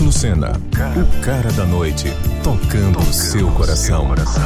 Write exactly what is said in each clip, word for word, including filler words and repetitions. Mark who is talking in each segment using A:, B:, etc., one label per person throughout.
A: Carlos Lucena, o cara da noite, tocando o seu coração.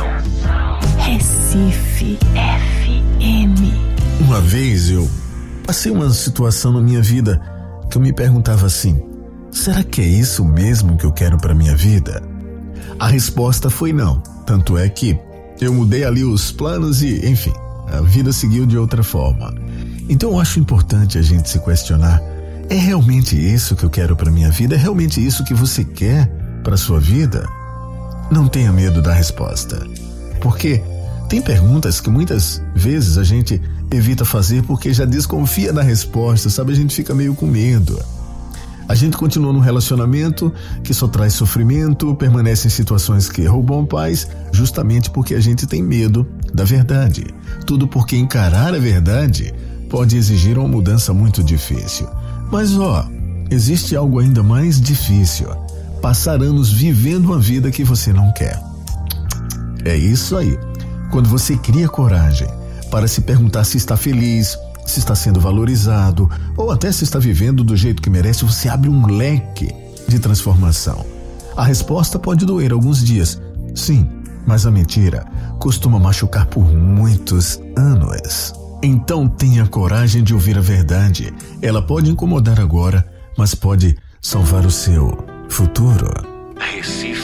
B: Recife F M.
C: Uma vez eu passei uma situação na minha vida que eu me perguntava assim: será que é isso mesmo que eu quero para minha vida? A resposta foi não. Tanto é que eu mudei ali os planos e, enfim, a vida seguiu de outra forma. Então eu acho importante a gente se questionar: é realmente isso que eu quero para minha vida? É realmente isso que você quer para sua vida? Não tenha medo da resposta, porque tem perguntas que muitas vezes a gente evita fazer porque já desconfia da resposta, sabe? A gente fica meio com medo. A gente continua num relacionamento que só traz sofrimento, permanece em situações que roubam paz, justamente porque a gente tem medo da verdade. Tudo porque encarar a verdade pode exigir uma mudança muito difícil. Mas ó, existe algo ainda mais difícil: passar anos vivendo uma vida que você não quer. É isso aí. Quando você cria coragem para se perguntar se está feliz, se está sendo valorizado ou até se está vivendo do jeito que merece, você abre um leque de transformação. A resposta pode doer alguns dias, sim, mas a mentira costuma machucar por muitos anos. Então tenha coragem de ouvir a verdade. Ela pode incomodar agora, mas pode salvar o seu futuro.